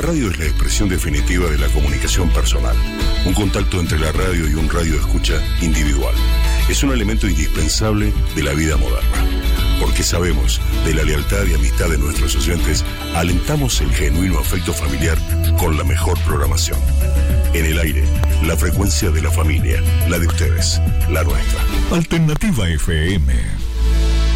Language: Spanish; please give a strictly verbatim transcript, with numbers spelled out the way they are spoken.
radio es la expresión definitiva de la comunicación personal, un contacto entre la radio y un radio de escucha individual. Es un elemento indispensable de la vida moderna. Porque sabemos de la lealtad y amistad de nuestros oyentes, alentamos el genuino afecto familiar con la mejor programación. En el aire, la frecuencia de la familia, la de ustedes, la nuestra. Alternativa F M.